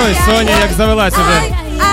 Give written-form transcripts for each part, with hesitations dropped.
Ой, Соня як завелась уже.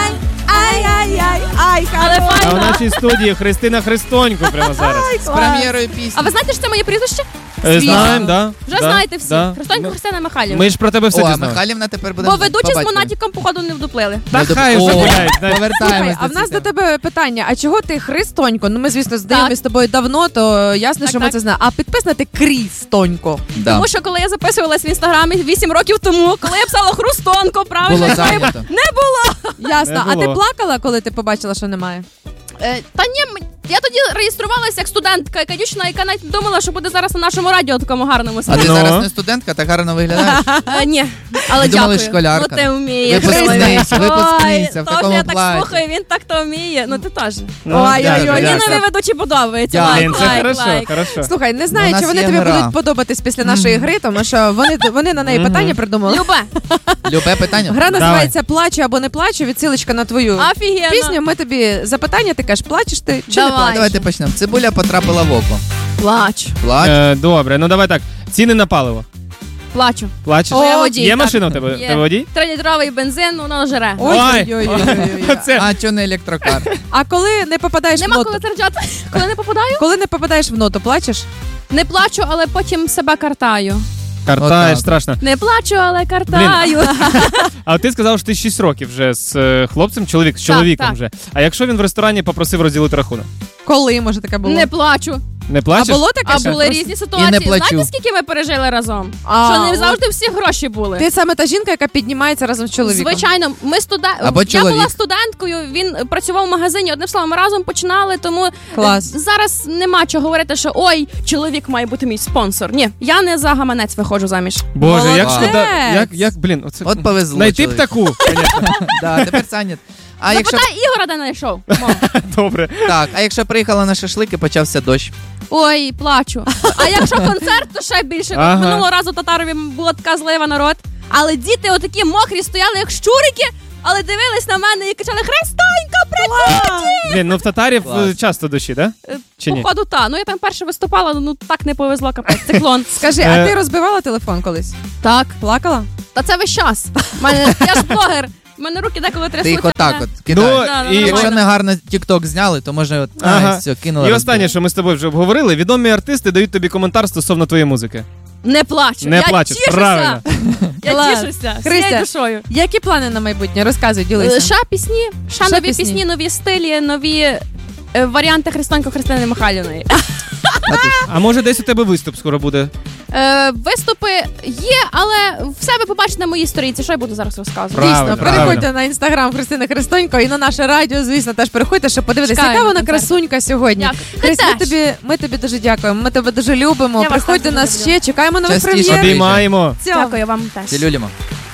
А в нашій студії Христина Христонько прямо зараз. З прем'єрою пісні. А ви знаєте, що це моє прізвище? Знаємо, да. Вже знаєте всі. Христонько Христина Михайлівна. Ми ж про тебе все О, а дізнали. Михайлівна тепер буде. Бо ведучі з Монатіком, походу, не вдуплили. Та хай вже гуляють. Повертаємось. А в нас до тебе питання, а чого ти Христонько? Ну ми, звісно, знайомі з тобою давно, то ясно, що ми це знаємо. А підписана ти Крістонько. Тому що коли я записувалась в Інстаграмі 8 років тому, коли я писала Хрустонко, правильно? Було зайнято. Не було. Ясно. А ти плакала, коли ти побачила, що немає? Та ні, я тоді реєструвалася як студентка, яка дівчина, яка навіть не думала, що буде зараз на нашому радіо такому гарному А сидіти. ти зараз не студентка, так гарно виглядаєш. Ні, але думали, дякую. школярка. Ну ти вмієш. Випускниця в Тож такому я так платі. слухаю, він так то вміє. Ну ти теж. Ой-ой-ой. Мені нові ведучі подобаються. Блін, це хорошо. Слухай, не знаю, У чи нас вони є тобі гра. будуть подобатись після нашої гри, тому що вони на неї питання придумали. Любе питання? Гра називається «Плачу або не плачу», відсилочка на твою Офігенно. пісню. Ми тобі запитання, ти кажеш, плачеш ти чи не Давай. плачеш? Давайте почнемо. Цибуля потрапила в око. Плачу. Плач. Добре, ну давай так. Ціни на паливо. Плачу. Плачеш? Я водій, Є так. машина у тебе? Є. Ти водій? 3-літровий бензин, воно жере. Ой-ой-ой. Це А чого не електрокар? А коли не попадаєш в Нема ноту? коли заряджати. Коли не попадаю? Коли не попадаєш в ноту, плачеш? Не плачу, але потім себе картаю. картаєш, Отак. страшно. Не плачу, але картаю. А ти сказав, що ти 6 років вже з хлопцем, з чоловіком так. вже. А якщо він в ресторані попросив розділити рахунок? Коли, може, таке було? Не плачу. Не плачеш? А було таке? А що? були Просто- різні І ситуації. не плачу. Знаєте, скільки ми пережили разом? А, Що не от. завжди всі гроші були. Ти саме та жінка, яка піднімається разом з чоловіком. Звичайно, ми Або я чоловік. була студенткою, він працював в магазині. Одним словом, ми разом починали, тому Клас. зараз нема чого говорити, що ой, чоловік має бути мій спонсор. Ні, я не за гаманець виходжу заміж. Боже, як Молодець. шкода. Як, блін, оце... От повезло Знайти б чоловіку. таку, звісно. Да, тепер Саня. А якщо Запитай Ігора, де знайшов. Добре. так, а якщо приїхала на шашлик і почався дощ? Ой, плачу. А якщо концерт, то ще більше. Ага. Минулого разу Татарові була така злива народ. Але діти отакі мокрі стояли, як щурики, але дивились на мене і кричали: Христонька, приходь! Блін, ну в татарів Клас. часто дощі, да? Чи ні? Походу, та. Ну я там перше виступала, ну так не повезло, капець. Циклон. Скажи, а ти розбивала телефон колись? Так. Плакала? Та це весь час. Я ж блогер. У мене руки деколи трясуться. Ти їх отак мене. от кидаєш. Да, і нормально. Якщо не гарно TikTok зняли, то може от, Ага. все, кинули. І останнє, що ми з тобою вже обговорили, відомі артисти дають тобі коментар стосовно твоєї музики. Не плачу. Не я плачеш, тішуся. правильно. Я Клас. тішуся. Христя, Всією душою. Які плани на майбутнє? Розказуй, ділися. Ще пісні, ще Ще нові пісні. пісні, нові стилі, нові варіанти Христонько Христини Михайлівної. А може десь у тебе виступ скоро буде? Виступи є, але все ви побачите на моїй сторінці. Що я буду зараз розказувати? Правильно, Дійсно, переходьте на інстаграм Христини Христонько і на наше радіо, звісно, теж переходьте, щоб подивитися, Чекаємо яка вона концерт. красунька сьогодні. Дякую. Христя, Ти теж. ми тобі дуже дякуємо, ми тебе дуже любимо. Я вас Приходь до теж нас люблю. ще, чекаємо нових Частіше. прем'єр. Обіймаємо. Цьому. Дякую вам теж. Цілюлімо.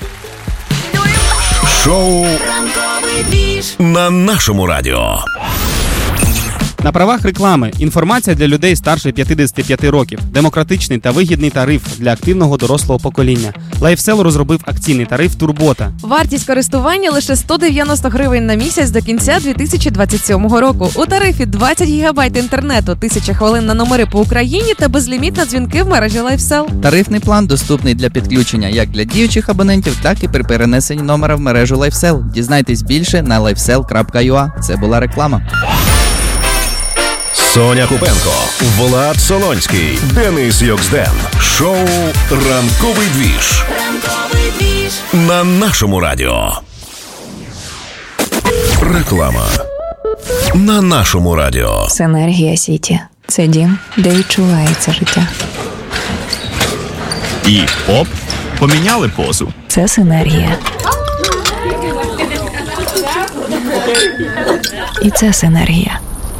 Шоу на нашому радіо. На правах реклами. Інформація для людей старше 55 років. Демократичний та вигідний тариф для активного дорослого покоління. LifeSell розробив акційний тариф «Турбота». Вартість користування лише 190 гривень на місяць до кінця 2027 року. У тарифі 20 гігабайт інтернету, 1000 хвилин на номери по Україні та безліміт на дзвінки в мережі LifeSell. Тарифний план доступний для підключення як для діючих абонентів, так і при перенесенні номера в мережу LifeSell. Дізнайтесь більше на lifesell.ua. Це була реклама. Соня Купенко, Влад Солонський, Денис Йоксден. Шоу «Ранковий двіж» на нашому радіо. Реклама на нашому радіо. Синергія Сіті. Це дім, де відчувається життя. І оп, поміняли позу. Це синергія. І це синергія.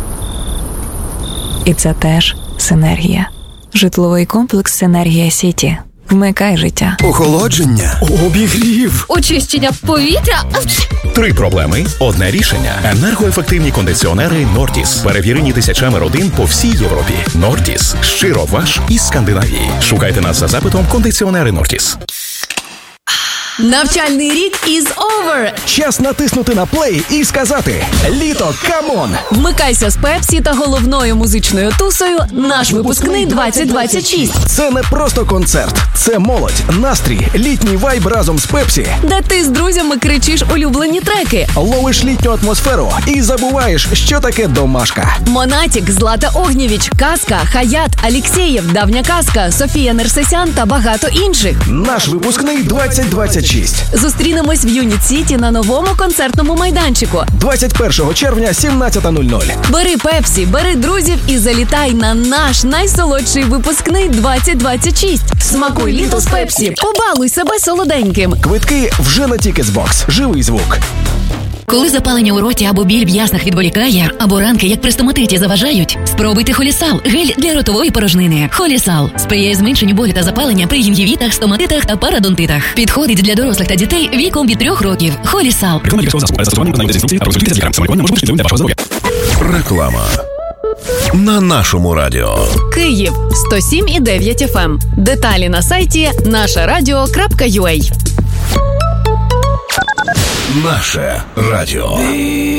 І це теж синергія. Житловий комплекс «Синергія Сіті». Вмикай життя. Охолодження, обігрів. Очищення повітря. 3 проблеми, одне рішення. Енергоефективні кондиціонери Nordis. Перевірені тисячами родин по всій Європі. Nordis. Щиро ваш із Скандинавії. Шукайте нас за запитом кондиціонери Nordis. Навчальний рік is over. Час натиснути на плей і сказати «Літо, камон!». Вмикайся з Пепсі та головною музичною тусою «Наш випускний 2026». Це не просто концерт, це молодь, настрій, літній вайб разом з Пепсі. Де ти з друзями кричиш улюблені треки. Ловиш літню атмосферу і забуваєш, що таке домашка. Монатік, Злата Огнєвіч, Казка, Хаят, Алєксєєв, Давня Казка, Софія Нерсесян та багато інших. Наш випускний 2026. Зустрінемось в Юніт-Сіті на новому концертному майданчику. 21 червня, 17:00. Бери Пепсі, бери друзів і залітай на наш найсолодший випускний 2026. Смакуй літо з Пепсі. Побалуй себе солоденьким. Квитки вже на Тікетсбокс. Живий звук. Коли запалення у роті або біль в яснах відволікає, або ранки, як при стоматиті, заважають, спробуйте Холісал – гель для ротової порожнини. Холісал сприяє зменшенню болю та запалення при гінгівітах, стоматитах та парадонтитах. Підходить для дорослих та дітей віком від 3 років. Холісал. Реклама на нашому радіо. Київ 107,9 FM. Деталі на сайті нашарадіо.ua. Наше радіо.